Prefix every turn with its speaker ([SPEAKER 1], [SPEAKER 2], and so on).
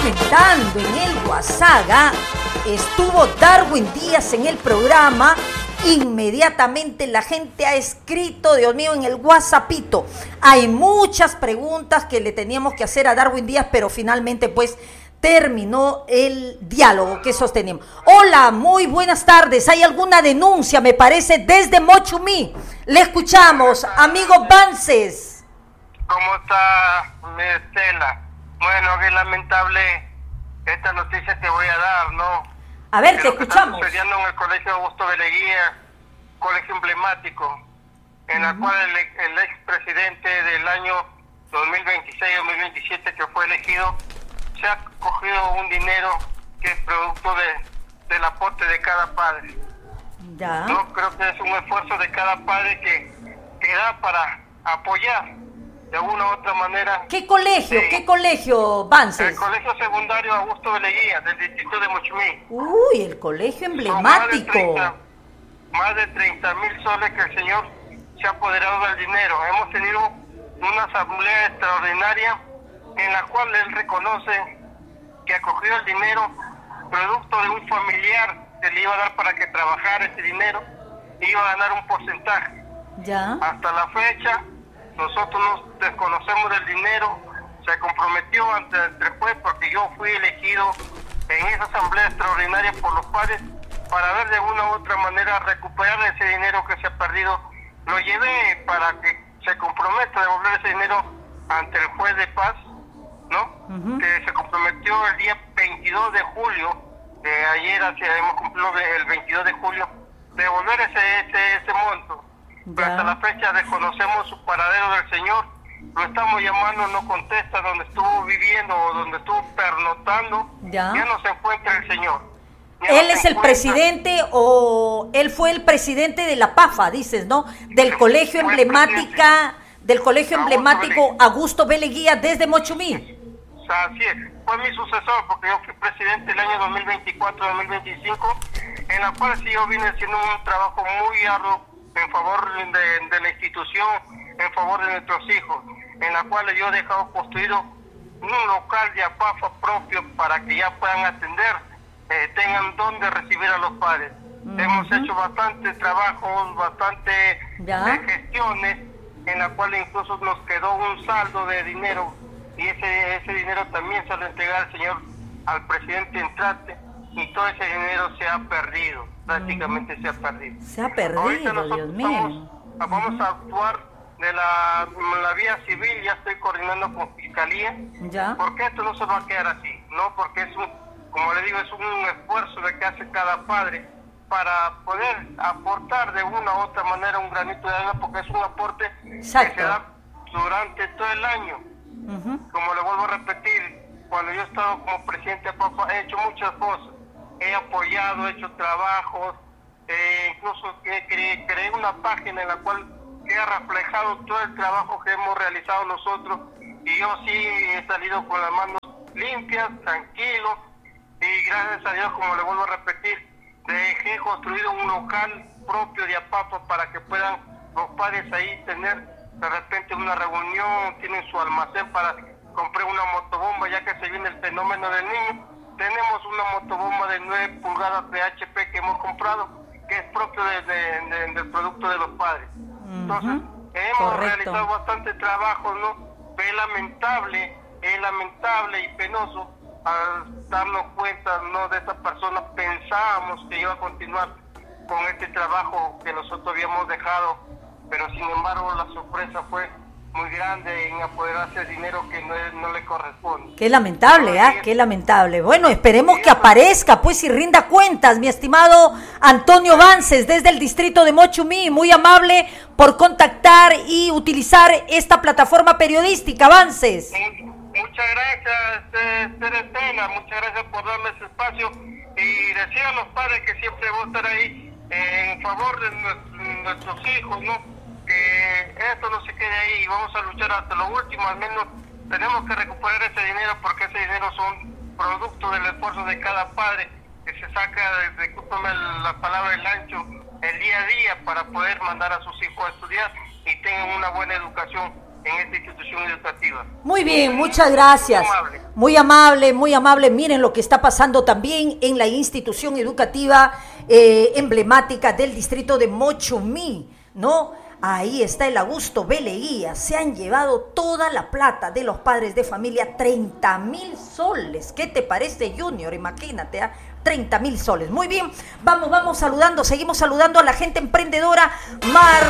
[SPEAKER 1] comentando en el WhatsApp, estuvo Darwin Díaz en el programa. Inmediatamente la gente ha escrito, Dios mío, en el WhatsAppito. Hay muchas preguntas que le teníamos que hacer a Darwin Díaz, pero finalmente pues terminó el diálogo que sosteníamos. Hola, muy buenas tardes. ¿Hay alguna denuncia, me parece, desde Mochumí? Le escuchamos, amigo Vances.
[SPEAKER 2] ¿Cómo está, mi Estela? Bueno, qué lamentable esta noticia que voy a dar, ¿no?
[SPEAKER 1] A ver, te escuchamos.
[SPEAKER 2] Está sucediendo en el Colegio Augusto Beleguía, colegio emblemático, en la cual el expresidente del año 2026-2027 que fue elegido, se ha cogido un dinero que es producto del aporte de cada padre.
[SPEAKER 1] Ya.
[SPEAKER 2] Yo creo que es un esfuerzo de cada padre que da para apoyar de alguna u otra manera.
[SPEAKER 1] ¿Qué colegio, Vances?
[SPEAKER 2] El colegio secundario Augusto Beleguía, del distrito de Mochumí.
[SPEAKER 1] Uy, el colegio emblemático.
[SPEAKER 2] Más de 30,000 soles que el señor se ha apoderado del dinero. Hemos tenido una asamblea extraordinaria en la cual él reconoce que ha cogido el dinero producto de un familiar que le iba a dar para que trabajara ese dinero y iba a ganar un porcentaje.
[SPEAKER 1] Ya.
[SPEAKER 2] Hasta la fecha nosotros nos desconocemos del dinero. Se comprometió ante el juez, porque yo fui elegido en esa asamblea extraordinaria por los padres para ver de una u otra manera recuperar ese dinero que se ha perdido. Lo llevé para que se comprometa a devolver ese dinero ante el juez de paz, ¿no? Que se comprometió el día 22 de julio, ayer hemos cumplido el 22 de julio, devolver ese monto. Pero hasta la fecha desconocemos su paradero del señor. Lo estamos llamando, no contesta. Donde estuvo viviendo o donde estuvo pernotando, ya no se encuentra el señor.
[SPEAKER 1] ¿Él es el presidente o él fue el presidente de la PAFA, dices, no? Del colegio emblemático Augusto Beleguía desde Mochumí.
[SPEAKER 2] Así es, fue mi sucesor, porque yo fui presidente el año 2024-2025, en la cual sí yo vine haciendo un trabajo muy arduo en favor de la institución, en favor de nuestros hijos, en la cual yo he dejado construido un local de APAFA propio para que ya puedan atender, tengan donde recibir a los padres. Hemos hecho bastantes trabajos, bastantes gestiones, en la cual incluso nos quedó un saldo de dinero, y ese dinero también se lo entrega al presidente entrante, y todo ese dinero se ha perdido, prácticamente se ha perdido.
[SPEAKER 1] Se ha perdido,
[SPEAKER 2] ahorita
[SPEAKER 1] Dios mío.
[SPEAKER 2] Vamos a actuar de la vía civil, ya estoy coordinando con Fiscalía, porque esto no se va a quedar así, ¿no? Porque es como le digo, es un esfuerzo de que hace cada padre para poder aportar de una u otra manera un granito de arena, porque es un aporte que se da durante todo el año. Como le vuelvo a repetir, cuando yo he estado como presidente de PAFA, he hecho muchas cosas, he apoyado, he hecho trabajos, incluso creé una página en la cual queda reflejado todo el trabajo que hemos realizado nosotros, y yo sí he salido con las manos limpias, tranquilo, y gracias a Dios, como le vuelvo a repetir, dejé construido un local propio de APAFA para que puedan los padres ahí tener de repente una reunión, tienen su almacén compré una motobomba, ya que se viene el fenómeno del niño. Tenemos una motobomba de 9 pulgadas de HP que hemos comprado, que es propio del producto de los padres. Entonces, hemos realizado bastante trabajo, ¿no? Es lamentable y penoso al darnos cuenta, ¿no? De esta persona. Pensábamos que iba a continuar con este trabajo que nosotros habíamos dejado, pero sin embargo la sorpresa fue muy grande en apoderarse de dinero que no le corresponde.
[SPEAKER 1] Qué lamentable, qué lamentable. Bueno, esperemos que aparezca, pues, y rinda cuentas, mi estimado Antonio Vances, desde el distrito de Mochumí. Muy amable por contactar y utilizar esta plataforma periodística, Vances.
[SPEAKER 2] Muchas gracias, Teresina, muchas gracias por darme ese espacio, y decir a los padres que siempre voy a estar ahí en favor de nuestros hijos, ¿no? Que esto no se quede ahí, y vamos a luchar hasta lo último. Al menos tenemos que recuperar ese dinero, porque ese dinero son producto del esfuerzo de cada padre que se saca, discúlpame la palabra, el ancho, el día a día, para poder mandar a sus hijos a estudiar y tengan una buena educación en esta institución educativa.
[SPEAKER 1] Muy bien, muchas gracias. Muy amable, muy amable. Miren lo que está pasando también en la institución educativa emblemática del distrito de Mochumí, ¿no? Ahí está el Augusto B. Leguía. Se han llevado toda la plata de los padres de familia, 30,000 soles. ¿Qué te parece, Junior? Imagínate, 30,000 soles. Muy bien, vamos saludando, seguimos saludando a la gente emprendedora.